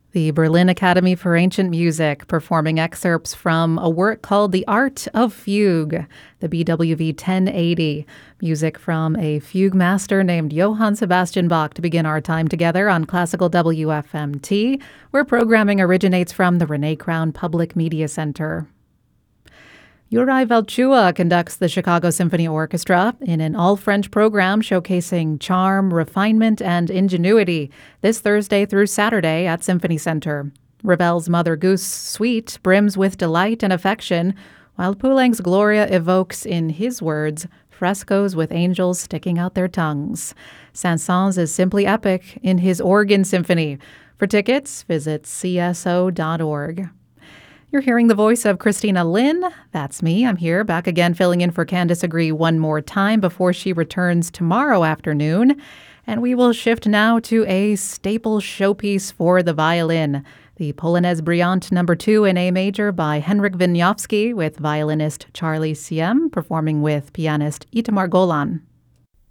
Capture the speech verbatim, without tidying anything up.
The Berlin Academy for Ancient Music, performing excerpts from a work called The Art of Fugue, the B W V ten eighty, music from a fugue master named Johann Sebastian Bach to begin our time together on Classical W F M T, where programming originates from the Renee Crown Public Media Center. Juraj Valchua conducts the Chicago Symphony Orchestra in an all-French program showcasing charm, refinement, and ingenuity this Thursday through Saturday at Symphony Center. Ravel's Mother Goose suite brims with delight and affection, while Poulenc's Gloria evokes, in his words, frescoes with angels sticking out their tongues. Saint-Saëns is simply epic in his organ symphony. For tickets, visit c s o dot org. You're hearing the voice of Christina Lin. That's me. I'm here, back again, filling in for Candice Agree one more time before she returns tomorrow afternoon. And we will shift now to a staple showpiece for the violin, the Polonaise Brillante number two in A major by Henryk Wieniawski, with violinist Charlie Siem performing with pianist Itamar Golan.